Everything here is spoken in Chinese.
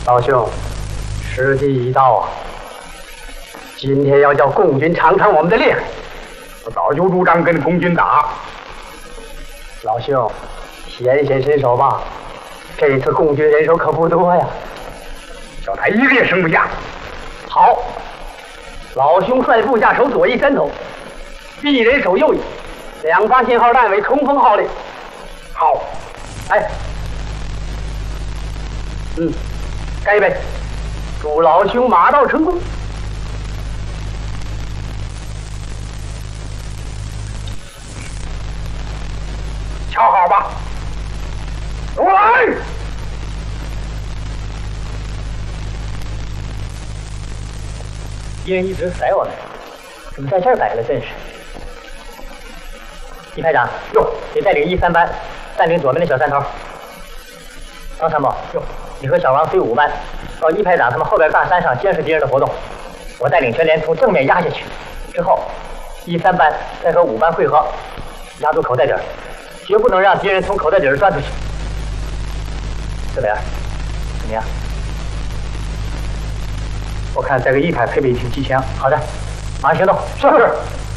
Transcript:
老兄，时机已到啊！今天要叫共军尝尝我们的厉害。 我早就主张跟共军打。 老兄，显显身手吧！这次共军人手可不多呀。 叫他一个也剩不下。 好，老兄率部下手左一山头，臂人手右翼，2发信号弹为冲锋号令。 好， 哎，干一杯！祝老兄马到成功。 瞧好吧，出来！ 敌人一直甩我们，怎么在这儿摆了阵势？一排长，得带领1、3班占领左边的小山头。张参谋，你和小王随5班到1排长他们后边大山上监视敌人的活动，我带领全连从正面压下去，之后1、3班再和5班会合，压住口袋底儿，绝不能让敌人从口袋底儿钻出去。这边怎么样？ 我看再给1排配备一挺机枪。 好的，马上行动。 是。